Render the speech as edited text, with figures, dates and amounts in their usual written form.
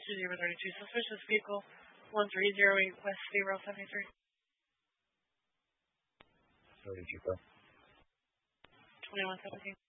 32, suspicious vehicle 1308 West State Route 73. 32, bro. 2117.